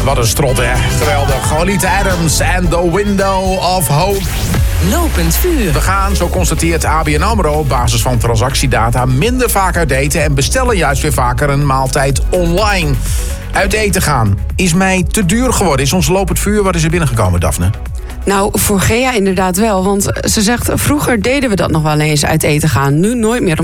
wat een strot, hè. Geweldig. Olita Adams en The Window of Hope. Lopend vuur. We gaan, zo constateert ABN AMRO op basis van transactiedata, minder vaak uit eten en bestellen juist weer vaker een maaltijd online. Uit eten gaan is mij te duur geworden. Is ons lopend vuur, wat is er binnengekomen, Daphne? Nou, voor Gea inderdaad wel. Want ze zegt, vroeger deden we dat nog wel eens uit eten gaan. Nu nooit meer.